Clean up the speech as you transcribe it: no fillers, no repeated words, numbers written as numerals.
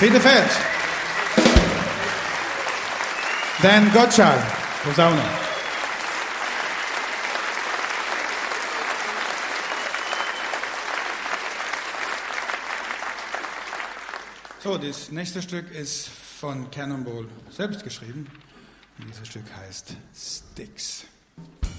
Fedefeld. Dan Gottschalk, Posaune. So, das nächste Stück ist von Cannonball selbst geschrieben. Und dieses Stück heißt Styx.